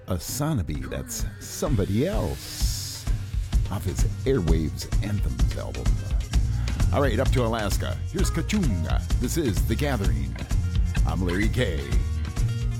Asanabi, that's Somebody Else, off his Airwaves Anthems album. All right, up to Alaska. Here's Kachunga. This is The Gathering. I'm Larry K.